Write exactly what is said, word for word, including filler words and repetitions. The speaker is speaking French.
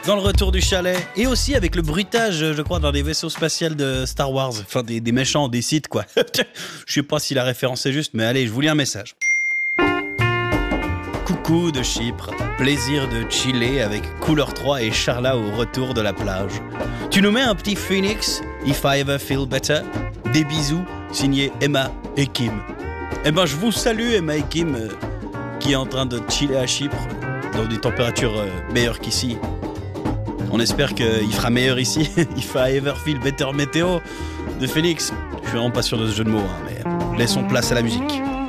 dans le retour du chalet et aussi avec le bruitage, je crois, dans des vaisseaux spatials de Star Wars. Enfin, des, des méchants, des Sith, quoi. Je sais pas si la référence est juste, mais allez, je vous lis un message. Coucou de Chypre, plaisir de chiller avec Couleur trois et Charla au retour de la plage. Tu nous mets un petit Phoenix, If I Ever Feel Better. Des bisous, signé Emma et Kim. Eh ben, je vous salue, Emma et Kim, euh, qui est en train de chiller à Chypre, dans des températures euh, meilleures qu'ici. On espère qu'il fera meilleur ici. If I Ever Feel Better météo de Phoenix. Je suis vraiment pas sûr de ce jeu de mots, hein, mais laissons place à la musique.